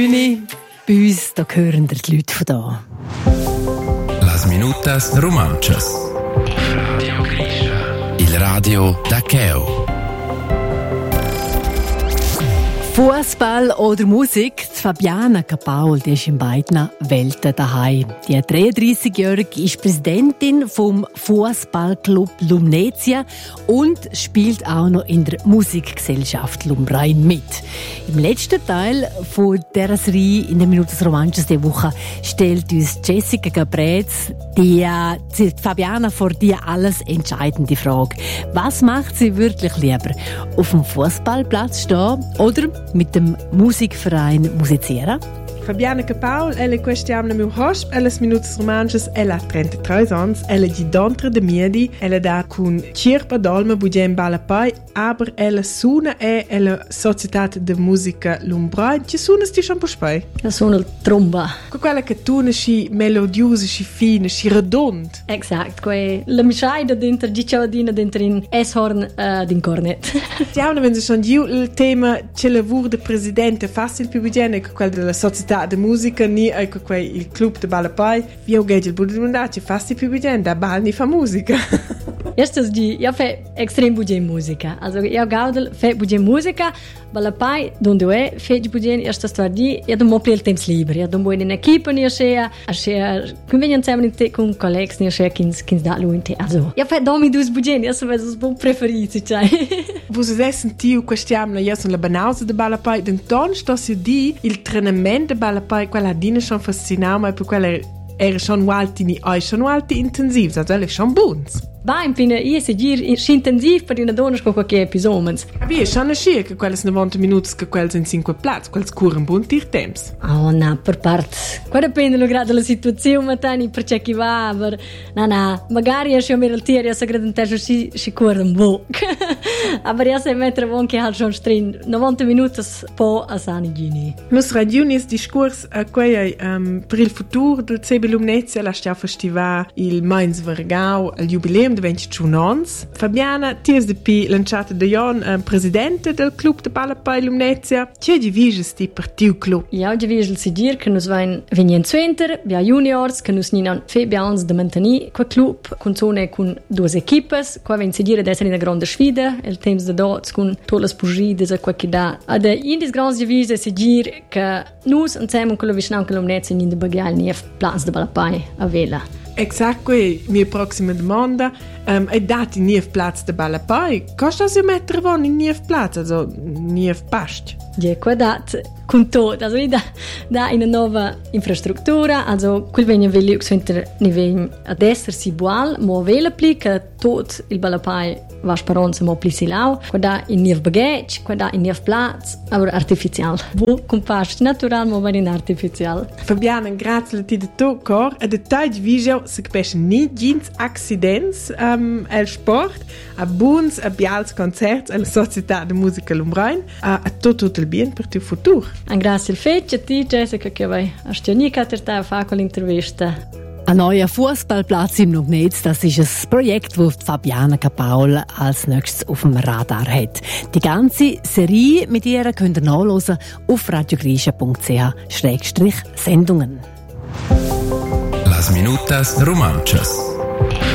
Bei uns da hören die Leute von da. Las minutas romanchas. Radio Grisha. Il radio da Cheo. Fußball oder Musik? Die Fabiana Capaul, die ist in beiden Welten daheim. Die 33-Jährige ist Präsidentin vom Fußballclub Lumnezia und spielt auch noch in der Musikgesellschaft Lumbrain mit. Im letzten Teil von dieser Serie in den Minuten Romanches der Woche stellt uns Jessica Gabrez die Fabiana vor die alles entscheidende Frage. Was macht sie wirklich lieber? Auf dem Fußballplatz stehen oder mit dem Musikverein musizieren? Fabiana Capaul, ela questi anni meu hosp, ela minutos romanches, ela 33 anos, ela di dontre de miedi, ela da con cirpa dolma budem balapai, aber ela suona ela societat de musica Lumbrain. Ci suona sti schon pospai? La suona il tromba. Quella che tuna sci melodiosa, sci fina, sci redond. Exact, la mischaida dentro di ciaudina dentro in Eshorn din cornet. Stiamo wenn sie schon il tema che lavoro de presidente facile più bene che quel della società de musica ni ecco quei il club de balapai io gege il budget mandaci fasti più bene da bal ni fa musica. Erstes io fe extrem budget musica. Also io gaudel fe budget musica, balapai donde è fe budget erste stadi io do il temps liber. Io do in equipe ni a convenienza con colleagues ni a kins da luinte. Also io fe domi dus budget, io so es bon preferiti, cioè. Vous avez senti questiamo io sono la banausa de balapai d'enton sto si di il treinamento de balapai quella dina schon fascinava ma per quella era schon walti schon walti intensiv, also è schon buons. Va in fine io se gir intensiv per una donna con qualche episodio. Avia schon schi che quelles 90 minuti che quels in 5 plats, quels curen buon tir temps. Oh no, per parte. Qua dipende lo grado della situazione, ma tani per c'è chi va, per no, magari esce mir il tir, io se credo si curen buon. Aber io se mettere buon che halt schon strin 90 minuti po a sani gini. Nos radionis discurs a quei per il futuro del CB Lumnezia la stia festival il Mainz Vargau al jubileum de 21 ans. Fabiana, ti es de pi lanciata de Jon presidente del club de balapai Lumnezia. Che diviges ti per tiu club? Ja, diviges si dir che nus vain venien center, via juniors, che nus ninan fe bians de manteni qua club, con zone con due equipes, qua ven si dire d'essere in una grande sfida, il temps de dots con tolle spugides e qua che da. Ad in dis grands divises si dir che nus insieme con la vicina con Lumnezia in de bagial nief plans de balapai a vela. Exact, mia prossima domanda. È dati nief plats de balapai. Costa si mettere von in nief plats, also nief past? Ja, qua dat con tot, also da in una nuova infrastruttura, also quel vegna veli uxenter ni vegn ad essersi igual, mo vela pli che tot il balapai va sparonza mo pli silau, qua da in nief bagage, qua da in nief plats, aber artificial. Wo compast natural mo va in artificial. Fabiana, grazie ti de to cor, a detalj vigio se capesce ni gins accidents el sport, a buns, a bials concerts, a la società de musica Lumbrain, a tot il bien per tu futur. Un grazie al fecce a ti, Jessica, che vai a stionika ter ta fa con l'intervista. Ein neuer Fußballplatz im Lumnez, das ist ein Projekt, das Fabiana Capaul als nächstes auf dem Radar hat. Die ganze Serie mit ihr könnt ihr nachhören auf radiogrisha.ch/Sendungen. Las minutas romanchas.